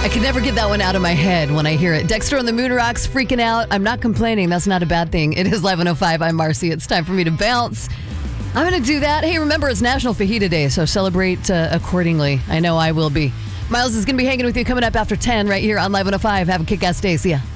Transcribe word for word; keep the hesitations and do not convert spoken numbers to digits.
I can never get that one out of my head when I hear it. Dexter on the Moon Rocks freaking out. I'm not complaining. That's not a bad thing. It is eleven oh five. I'm Marcy. It's time for me to bounce. I'm going to do that. Hey, remember, it's National Fajita Day, so celebrate uh, accordingly. I know I will be. Miles is going to be hanging with you coming up after ten right here on eleven oh five. Have a kick-ass day. See ya.